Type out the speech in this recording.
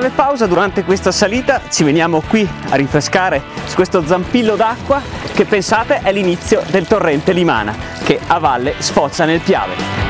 breve pausa durante questa salita, ci veniamo qui a rinfrescare su questo zampillo d'acqua che pensate è l'inizio del torrente Limana che a valle sfocia nel Piave.